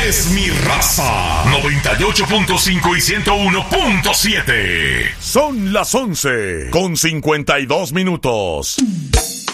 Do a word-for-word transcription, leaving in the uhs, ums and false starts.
es mi raza. noventa y ocho punto cinco y ciento uno punto siete. Son las once con cincuenta y dos minutos.